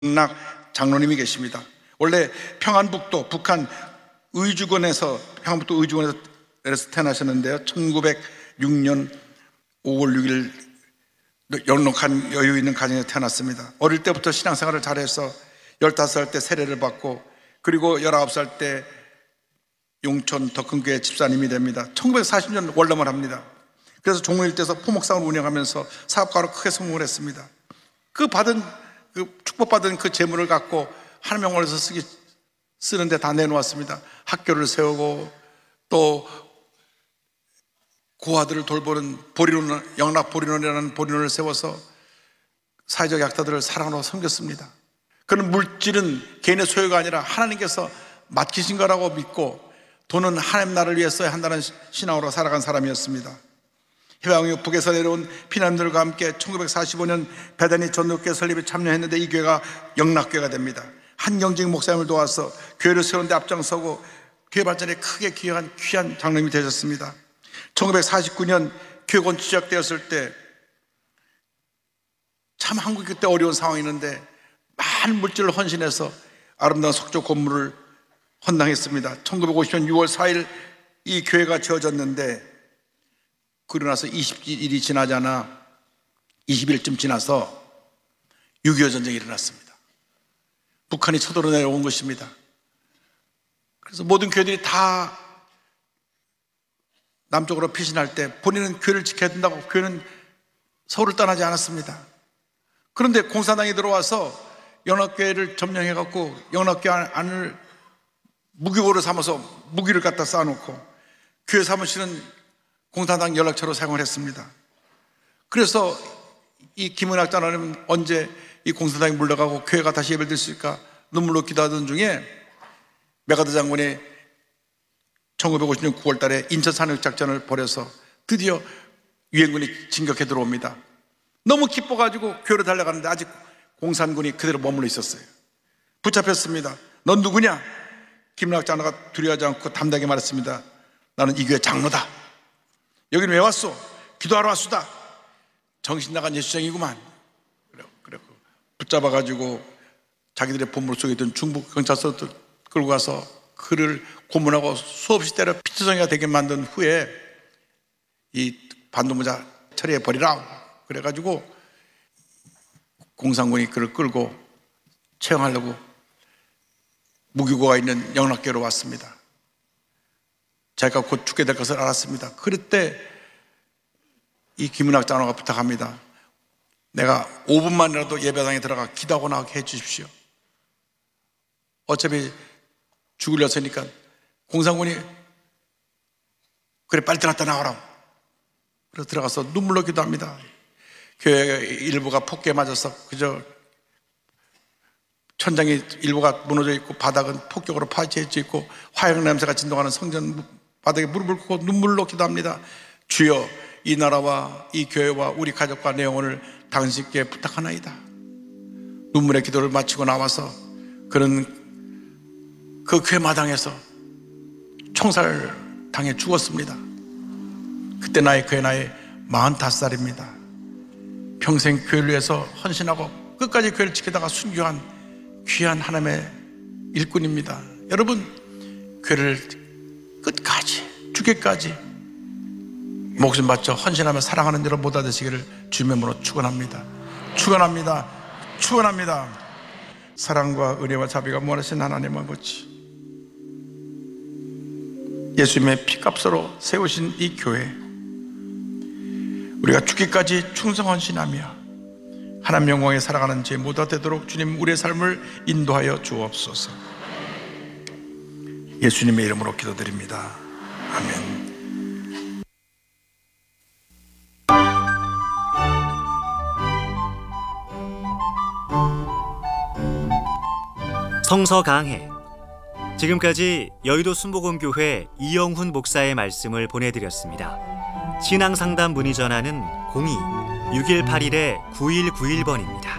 낙 장로님이 계십니다. 원래 평안북도 북한 평안북도 의주군에서 태어나셨는데요, 1906년 5월 6일 넉넉한 여유 있는 가정에 태어났습니다. 어릴 때부터 신앙생활을 잘해서 15살 때 세례를 받고, 그리고 19살 때 용천 더 큰 교회 집사님이 됩니다. 1940년 월남을 합니다. 그래서 종로일대에서 포목상을 운영하면서 사업가로 크게 성공을 했습니다. 그 축복받은 그 재물을 갖고 하나님 영광에서 쓰는데 다 내놓았습니다. 학교를 세우고, 또 고아들을 돌보는 영락보리론이라는 보리론을 세워서 사회적 약자들을 사랑으로 섬겼습니다. 그런 물질은 개인의 소유가 아니라 하나님께서 맡기신 거라고 믿고, 돈은 하나님 나라를 위해 써야 한다는 신앙으로 살아간 사람이었습니다. 해방 이후 북에서 내려온 피난민들과 함께 1945년 배단위 전도교회 설립에 참여했는데, 이 교회가 영락교회가 됩니다. 한경직 목사님을 도와서 교회를 세우는 데 앞장서고 교회 발전에 크게 기여한 귀한 장로님이 되셨습니다. 1949년 교회 건축 시작되었을 때 참 한국이 그때 어려운 상황이었는데 많은 물질을 헌신해서 아름다운 석조 건물을 헌당했습니다. 1950년 6월 4일 이 교회가 지어졌는데, 그러고 나서 20일이 지나지 않아 20일쯤 지나서 6.25 전쟁이 일어났습니다. 북한이 쳐들어 내려온 것입니다. 그래서 모든 교회들이 다 남쪽으로 피신할 때 본인은 교회를 지켜야 된다고 교회는 서울을 떠나지 않았습니다. 그런데 공산당이 들어와서 영락교회를 점령해갖고 영락교회 안을 무기고로 삼아서 무기를 갖다 쌓아놓고 교회 사무실은 공산당 연락처로 사용을 했습니다. 그래서 이 김은학 장로는 언제 이 공산당이 물러가고 교회가 다시 예배를 드릴 수 있을까 눈물로 기도하던 중에 메가더 장군이 1950년 9월 달에 인천 산역작전을 벌여서 드디어 유엔군이 진격해 들어옵니다. 너무 기뻐가지고 교회로 달려가는데 아직 공산군이 그대로 머물러 있었어요. 붙잡혔습니다. 넌 누구냐? 김은학 장로가 두려워하지 않고 담대하게 말했습니다. 나는 이 교회 장로다. 여기는 왜 왔소? 기도하러 왔수다. 정신 나간 예수쟁이구만. 그래 붙잡아가지고 자기들의 본물 속에 있던 중국 경찰서들 끌고 가서 그를 고문하고 수없이 때려 피투성이가 되게 만든 후에 이 반도무자 처리해 버리라. 그래가지고 공산군이 그를 끌고 채용하려고 무기고가 있는 영락교로 왔습니다. 자기가 곧 죽게 될 것을 알았습니다. 그럴 때 이 김은학 장로가 부탁합니다. 내가 5분만이라도 예배당에 들어가 기도하고 나오게 해주십시오. 어차피 죽으려서니까. 공산군이 그래 빨리 들어갔다 나오라고. 그래서 들어가서 눈물로 기도합니다. 교회 일부가 폭격에 맞아서 그저 천장이 일부가 무너져 있고 바닥은 폭격으로 파괴해져 있고 화약 냄새가 진동하는 성전 바닥에 무릎을 꿇고 눈물로 기도합니다. 주여, 이 나라와 이 교회와 우리 가족과 내 영혼을 당신께 부탁하나이다. 눈물의 기도를 마치고 나와서 그는 그 교회 마당에서 총살 당해 죽었습니다. 그때 그의 나이 45살입니다. 평생 교회를 위해서 헌신하고 끝까지 교회를 지키다가 순교한 귀한 하나님의 일꾼입니다. 여러분, 교회를 끝까지 죽기까지 목숨 바쳐 헌신하며 사랑하는 여러분 모두 되시기를 주님의 이름으로 축원합니다. 축원합니다. 축원합니다. 사랑과 은혜와 자비가 무한하신 하나님 아버지, 예수님의 피값으로 세우신 이 교회, 우리가 죽기까지 충성 헌신하며 하나님 영광에 살아가는 제 모두가 되도록 주님 우리의 삶을 인도하여 주옵소서. 예수님의 이름으로 기도드립니다. 아멘. 성서 강해. 지금까지 여의도 순복음교회 이영훈 목사의 말씀을 보내드렸습니다. 신앙상담 문의 전화는 02-6181-9191번입니다.